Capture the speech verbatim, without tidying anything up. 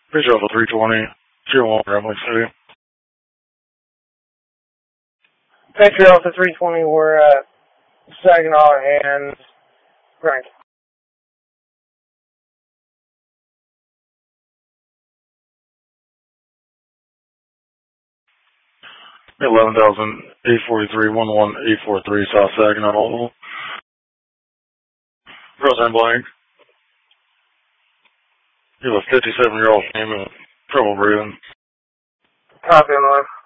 Bridge Alpha three twenty, zero one, Grambling City. Picture Alpha three twenty, we're at Saginaw and Frank. eleven thousand eight forty-three, one one eight four three, South Saginaw, Oval. Roseanne Blank. You have a fifty-seven-year-old female, trouble breathing. Copy on the line.